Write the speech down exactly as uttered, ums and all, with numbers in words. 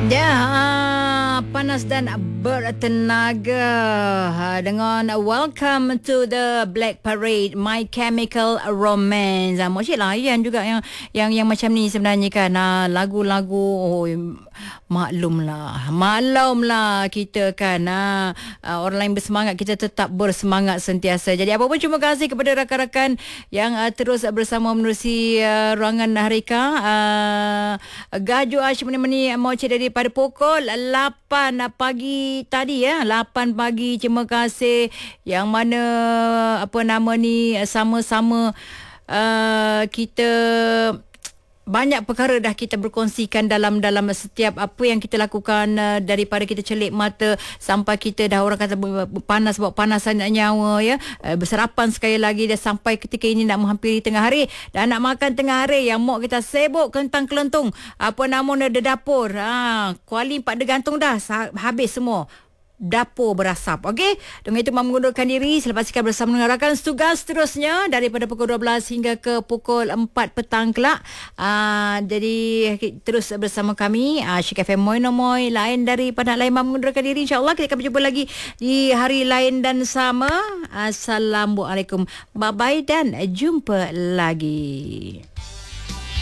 Ya, ah, panas dan bertenaga ah, dengan Welcome to the Black Parade, My Chemical Romance. Ah, Mosyik layan juga yang yang yang macam ni sebenarnya kan. Ah, lagu-lagu oh, maklumlah. Maklumlah kita kan. Ah, ah, orang lain bersemangat, kita tetap bersemangat sentiasa. Jadi apa pun terima kasih kepada rakan-rakan yang ah, terus bersama menerusi ah, ruangan Harika. Ah, Gaju Hashim Meni mau dari pada pukul lapan pagi tadi ya, lapan pagi. Terima kasih yang mana apa nama ni sama-sama uh, kita banyak perkara dah kita berkongsikan dalam dalam setiap apa yang kita lakukan, uh, daripada kita celik mata sampai kita dah orang kata panas, bawa panasan nyawa ya, uh, berserapan sekali lagi dah sampai ketika ini nak menghampiri tengah hari dan nak makan tengah hari yang mak kita sibuk kentang kelentung apa nama ada dapur, ha, kuali empat degantung dah habis semua. Dapur berasap. Okey, dengan itu Mam mengundurkan diri. Selepas kita bersama dengan rakan tugas seterusnya daripada pukul dua belas hingga ke pukul empat petang kelak. Uh, jadi terus bersama kami uh, Syik F M Moy Nomoy. Lain daripada lain Mam mengundurkan diri. InsyaAllah kita akan berjumpa lagi di hari lain dan sama. Assalamualaikum. Bye-bye dan jumpa lagi.